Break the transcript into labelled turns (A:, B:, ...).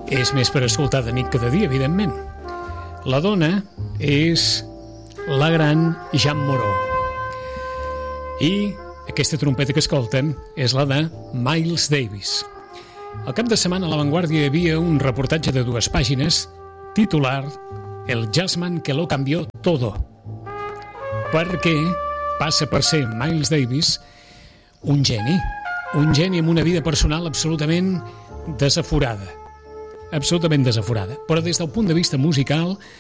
A: és més per escoltar de nit que de dia, evidentment. La dona és la gran Jeanne Moreau. I aquesta trompeta que escolten és la de Miles Davis. Al cap de setmana a La Vanguardia hi havia un reportatge de 2 pàgines titular El jazzman que lo cambió todo, perquè passa per ser Miles Davis un geni amb una vida personal absolutament desaforada, però des del punt de vista musical